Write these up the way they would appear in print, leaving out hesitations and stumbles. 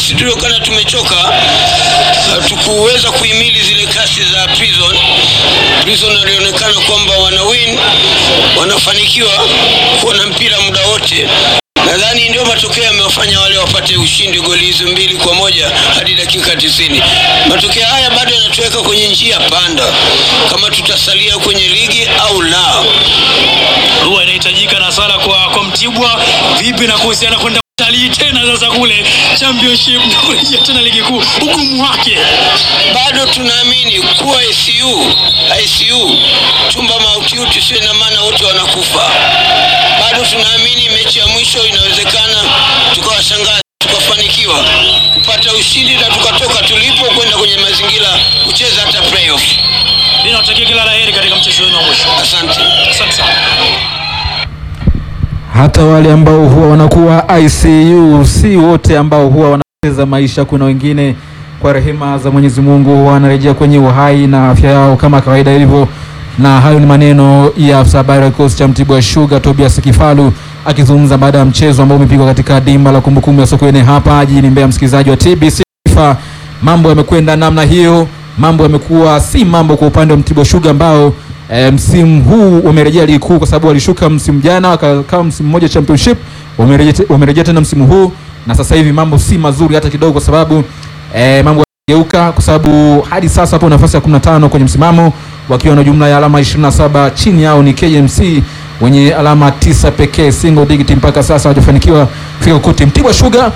sisi tuliokana tumechoka, tukuweza kuhimili zile kasi za Prison alionekana kwamba wana win, wanafanikiwa kuwa na mpira muda wote. Nadhani ndio matokeo yamewafanya wale wapate ushindi goli hizo 2-1 hadi dakika 90. Matokeo haya bado yanatuweka kwenye njia panda kama tutasalia kwenye ligi au la. Huwa inahitajika na sala kwa Mtibwa. Vipi na kuhusiana kwenda kutalii tena sasa kule championship na kurejea tena ligi kuu, hukumu wake? Bado tunaamini kuwa ICU chumba mautiuti, sio ina maana wote wanakufa. Bado tunaamini mechi ya mwisho inawezekana tukawashangaza, tukafanikiwa kupata ushindi na tukatoka tulipo kwenda kwenye mazingira kucheza hata playoff. Ninawatakia kila la heri katika mchezo wenu wa mwisho. Asante sana. Hata wale ambao huwa wanakuwa ICU si wote ambao huwa wanapoteza maisha. Kuna wengine kwa rehema za Mwenyezi Mungu wanarejea kwenye uhai na afya yao kama kawaida ilivyo. Na hayo ni maneno ya afisa habari wa kikosi cha Mtibwa Sugar Tobias Kifalu akizungumza baada ya mchezo ambao umepigwa katika dimba la kumbukumbu ya Sokoine hapa jijini Mbeya. Msikilizaji wa TBC, mambo yamekwenda namna hiyo. Mambo yamekuwa si mambo kwa upande wa Mtibwa Sugar ambao msimu huu wamerejea ligi kuu, kwa sababu walishuka msimu jana wakakaa msimu mmoja championship, wamerejea tena msimu huu, na sasa hivi mambo si mazuri hata kidogo, kwa sababu mambo yageuka, kwa sababu hadi sasa hapo nafasi ya 15 kwenye msimamo wakiwa na jumla ya alama 27. Chini yao ni KMC wenye alama 9 pekee, single digit mpaka sasa hawajafanikiwa kufika kote. Mtibwa Sugar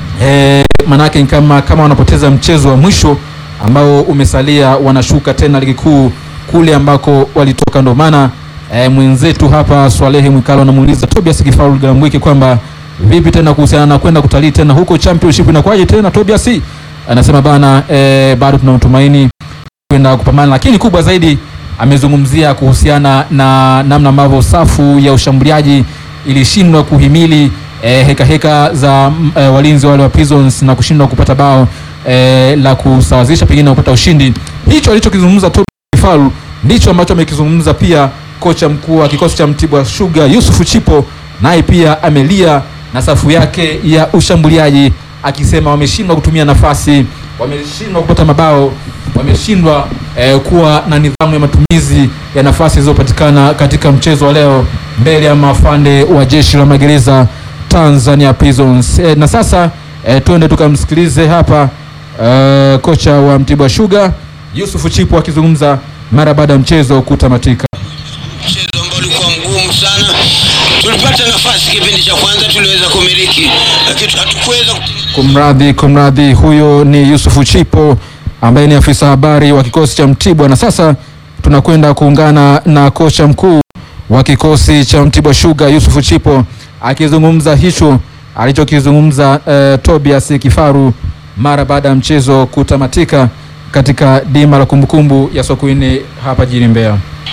manake kama wanapoteza mchezo wa mwisho ambao umesalia, wanashuka tena ligi kuu kule ambako walitoka. Ndo maana mwenzetu hapa Swalehe Mwikalo anamuuliza Tobias Kifalu Galambwiki kwamba vipi tena kuhusiana na kwenda kutalii tena huko championship, inakuwaje tena Tobias? Anasema bana, bado tuna matumaini kwenda kupambana, lakini kubwa zaidi amezungumzia kuhusiana na namna ambavyo safu ya ushambuliaji ilishindwa kuhimili heka za walinzi wale wa Prisons na kushindwa kupata bao la kusawazisha pengine kupata ushindi. Hicho alichokizungumza Tobias Kifalu ndicho ambacho amekizungumza pia kocha mkuu wa kikosi cha Mtibwa Sugar Yusufu Chipo, naye pia amelia na safu yake ya ushambuliaji akisema wameshindwa kutumia nafasi, wameshindwa kupata mabao, wameshindwa kuwa na nidhamu ya matumizi ya nafasi zilizopatikana katika mchezo wa leo mbele ya mafande wa jeshi la magereza Tanzania Prisons. Na sasa tuende tukamsikilize hapa kocha wa Mtibwa Sugar Yusufu Chipo akizungumza mara baada ya mchezo kutamatika. Mchezo ambao ulikuwa mgumu sana. Tulipata nafasi kipindi cha kwanza, tuliweza kumiliki, lakini hatukuweza. Kumradhi, huyo ni Yusufu Chipo ambaye ni afisa habari wa kikosi cha Mtibwa. Na sasa tunakwenda kuungana na kocha mkuu wa kikosi cha Mtibwa Sugar Yusufu Chipo akizungumza hicho alichokizungumza Tobias Kifaru mara baada ya mchezo kutamatika katika dimba la kumbukumbu ya Sokoine hapa jijini Mbeya.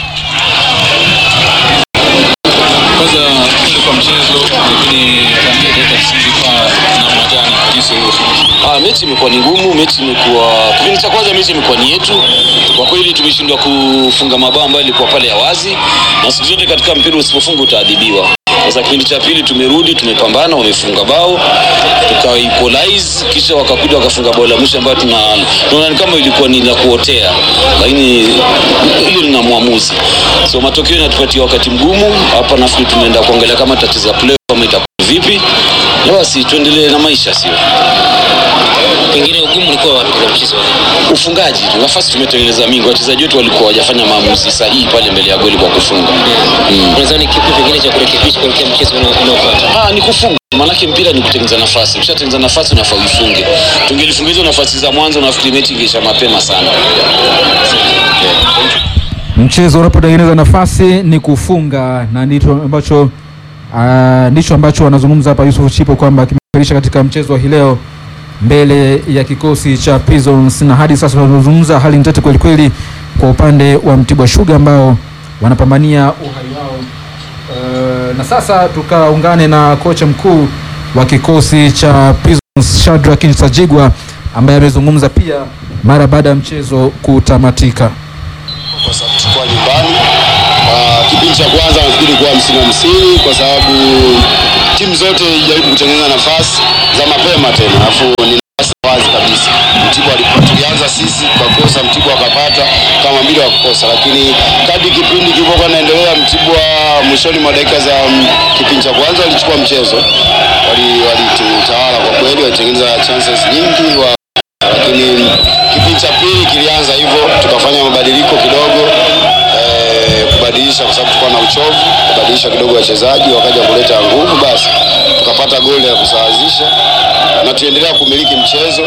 Kwanza kwa mchezo lakini kaambia data Simba namna gani jinsi hiyo. Mechi imekuwa ni ngumu, mechi imekuwa kipindi cha kwanza mechi imekuwa ni yetu. Kwa kweli tumeshindwa kufunga mabao ambayo ilikuwa pale ya wazi, na siku zote katika mpira usipofunga utaadhibiwa. Sasa kipindi cha pili tumerudi, tumepambana, wamefunga bao, tuka equalize, kisha wakakuja wakafunga bao la mwisho ambayo tunaona ni kama ilikuwa ni la kuotea, lakini ile lina muamuzi. So matokeo yanatupatia wakati mgumu hapa, nafikiri tunaenda kuangalia kama tutacheza play kama itakuwa vipi. Na basi tuendelee na maisha, sio? Pengine ugumu ulikuwa wapi kwa mchezo? Ufungaji. Nafasi tumetengeneza mingi, wachezaji wetu walikuwa hawajafanya maamuzi sahihi pale mbele ya goli kwa kufunga. Unadhani kipi pengine cha kurekebisha kwa mchezo unaofuata? Ni kufunga. Maana mpira ni kutengeneza nafasi. Ukishatengeneza nafasi unafaa uifunge. Tungelifunga hizo nafasi za mwanzo nafikiri mechi ingeisha mapema sana. Mchezo unapotengeneza nafasi ni kufunga, na ndicho ambacho wanazungumza hapa Yusufu Chipo kwamba kimefirisha katika mchezo wa leo mbele ya kikosi cha Prisons. Na hadi sasa tunazungumza hali nitete kweli kweli kwa upande wa Mtibwa Sugar ambao wanapambania uhai wao. Na sasa tukaungane na kocha mkuu wa kikosi cha Prisons Shadrack Nsajigwa ambaye amezungumza pia mara baada ya mchezo kutamatika. Kwa sababu tulikuwa nyumbani, kipindi cha kwanza nafikiri kwa 50-50 kwa sababu timu zote jaribu kutengeneza nafasi za mapema tena, alafu ni kama mbili wakosa, lakini kadri kipindi kilivyokuwa kinaendelea, Mtibwa mwishoni mwa dakika za kipindi cha kwanza walichukua mchezo, walitutawala kwa kweli, walitengeneza chances nyingi lakini kipindi cha pili kilianza hivyo, tukafanya mabadiliko kidogo, kubadilisha kwa sababu tulikuwa na uchovu, kubadilisha kidogo wachezaji wakaja kuleta nguvu, basi tukapata goli ya kusawazisha na tuendelea kumiliki mchezo.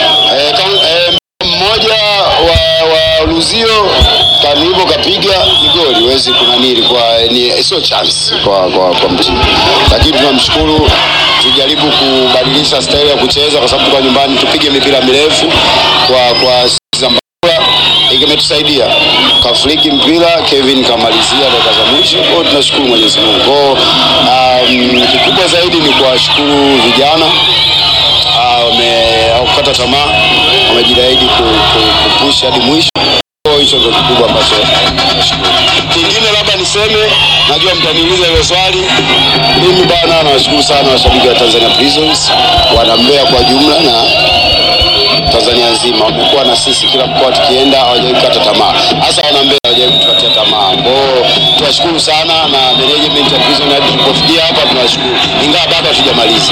Mmoja wa Luzio kanilipo kapiga ni goli, huwezi ilikuwa ni sio chance kwa Mtibwa, lakini tunamshukuru. Tujaribu kubadilisha style ya kucheza kwa sababu kwa nyumbani tupige mipira mirefu kwa Zambala, imetusaidia kafliki mpira, Kevin kamalizia dakika za mwisho. Kwa tunashukuru Mwenyezi Mungu. Kikubwa zaidi ni kuwashukuru vijana, hawakukata tamaa, wamejitahidi kupush hadi mwisho. Hicho ndio kikubwa ambacho nashukuru. Kingine labda niseme, najua mtaniuliza hilo swali, mimi bana nawashukuru sana washabiki wa Tanzania Prisons, wana Mbeya kwa jumla na Tanzania nzima, wamekuwa na sisi kila mkoa tukienda, hawajawahi kukata tamaa. Hasa wana Mbeya hawajawahi kutupatia tamaa. Tunashukuru sana na management ya Prison hadi tulipofikia hapa tunashukuru. Ingawa bado hatujamaliza.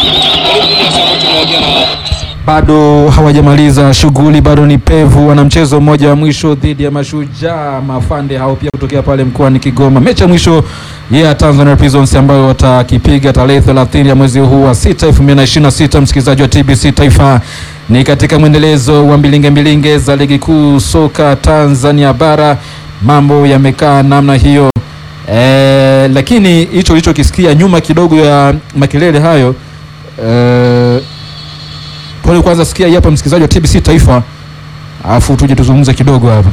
Bado hawajamaliza shughuli, bado ni pevu. Wana mchezo mmoja wa mwisho dhidi ya Mashujaa Mafande hao pia kutokea pale mkoani Kigoma. Mechi ya mwisho ya Tanzania Prisons ambayo watakipiga tarehe 30 ya mwezi huu wa 6 2026. Msikilizaji wa TBC Taifa, ni katika mwendelezo wa mbilinge za ligi kuu soka Tanzania bara. Mambo yamekaa namna hiyo, lakini hicho kisikia nyuma kidogo ya makelele hayo, pole kwanza sikia hapa msikilizaji wa TBC Taifa, afu tuje tuzungumze kidogo hapa.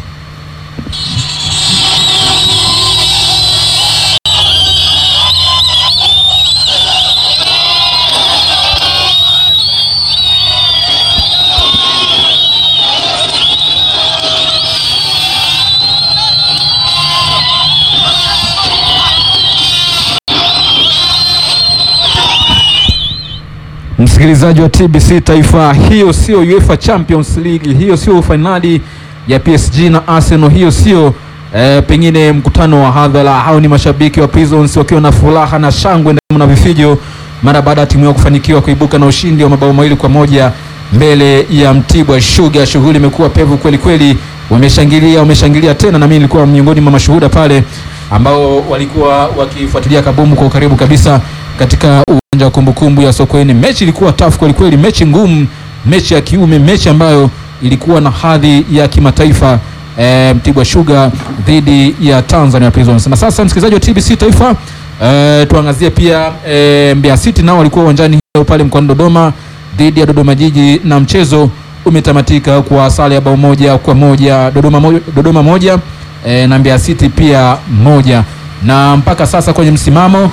Msikilizaji wa TBC Taifa, hiyo sio UEFA Champions League, hiyo sio finali ya PSG na Arsenal, hiyo sio pengine mkutano wa hadhara. Hao ni mashabiki wa Prisons wakiwa na furaha na shangwe na vifijo mara baada ya timu yao kufanikiwa kuibuka na ushindi wa mabao 2-1 mbele ya Mtibwa Sugar. Shughuli imekuwa pevu kweli kweli, wameshangilia tena, na mimi nilikuwa miongoni mwa mashuhuda pale ambao walikuwa wakifuatilia kabomu kwa karibu kabisa katika uwanja wa kumbukumbu ya Sokoine. Mechi ilikuwa tough kweli kweli, mechi ngumu, mechi ya kiume, mechi ambayo ilikuwa na hadhi ya kimataifa, Mtibwa Sugar dhidi ya Tanzania Prisons. Na sasa msikilizaji wa TBC Taifa, tuangazie pia Mbeya City nao walikuwa uwanjani pale mkoani Dodoma dhidi ya Dodoma Jiji, na mchezo umetamatika kwa sare ya bao 1-1, Dodoma moja na Mbeya City pia 1. Na mpaka sasa kwenye msimamo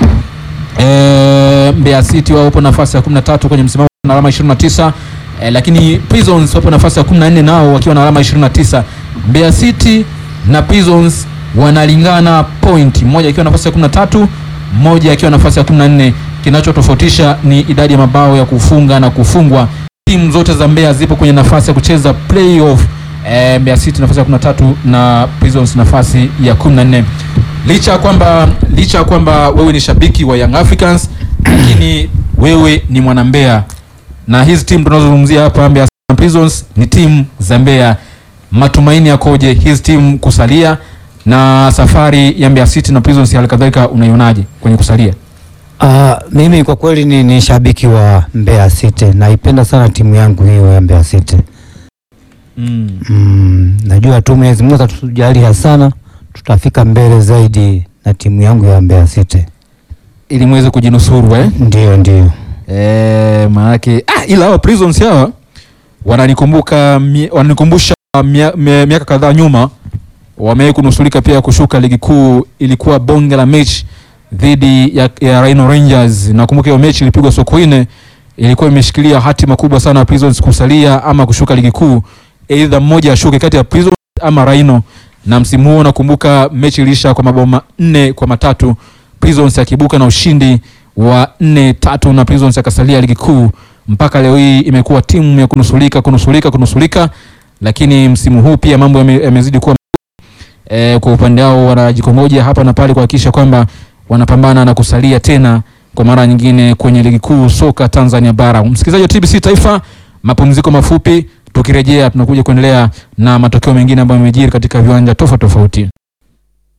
Mbeya City wapo nafasi ya 13 kwenye msimamo na alama 29, lakini Prisons wapo nafasi ya 14 nao wakiwa na alama 29. Mbeya City na Prisons wanalingana point, mmoja akiwa nafasi ya 13, mmoja akiwa nafasi ya 14. Kinachotofautisha ni idadi ya mabao ya kufunga na kufungwa. Timu zote za Mbeya zipo kwenye nafasi ya kucheza playoff. Mbeya City nafasi ya 13 na Prisons nafasi ya 14. Licha ya kwamba wewe ni shabiki wa Young Africans, lakini wewe ni mwana Mbeya, na hizi timu tunazozungumzia hapa Mbeya na Prisons ni timu za Mbeya. Matumaini yakoje hizi timu kusalia, na safari ya Mbeya City na Prisons halikadhalika unaionaje kwenye kusalia? Mimi kwa kweli ni shabiki wa Mbeya City, naipenda sana timu yangu hiyo ya Mbeya City. Najua tu Mwenyezi Mungu atatujalia sana, tutafika mbele zaidi na timu yangu ya Mbeya City ili muweze kujinusuru. Ndio. Maana ila hao Prisons hawa wananikumbusha miaka kadhaa nyuma wamewahi kunusulika pia kushuka ligi kuu. Ilikuwa bonge la mechi dhidi ya Rhino Rangers. Nakumbuka hiyo mechi ilipigwa Sokoine, ilikuwa imeshikilia hatima kubwa sana Prisons kusalia ama kushuka ligi kuu, either mmoja ashuke kati ya Prisons ama Rhino. Na msimu huo nakumbuka mechi ilisha kwa mabao 4-3, Prisons akibuka na ushindi wa 4-3 na Prisons akasalia ligi kuu. Mpaka leo hii imekuwa timu ya kunusulika, lakini msimu huu pia mambo yamezidi kuwa kwa upande wao wanajikongoja hapa na pale kuhakikisha kwamba wanapambana na kusalia tena kwa mara nyingine kwenye ligi kuu soka Tanzania bara. Msikilizaji wa TBC Taifa, mapumziko mafupi, tukirejea tunakuja kuendelea na matokeo mengine ambayo yamejiri katika viwanja tofauti.